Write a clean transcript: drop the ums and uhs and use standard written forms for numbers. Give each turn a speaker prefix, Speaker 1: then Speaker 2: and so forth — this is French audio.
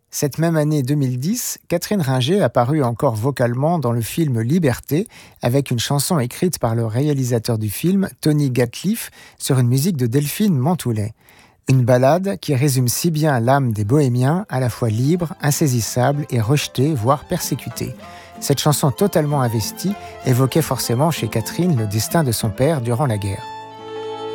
Speaker 1: Cette même année 2010, Catherine Ringer apparut encore vocalement dans le film Liberté, avec une chanson écrite par le réalisateur du film, Tony Gatliff, sur une musique de Delphine Montoulet. Une ballade qui résume si bien l'âme des bohémiens, à la fois libre, insaisissable et rejetée, voire persécutée. Cette chanson totalement investie évoquait forcément chez Catherine le destin de son père durant la guerre.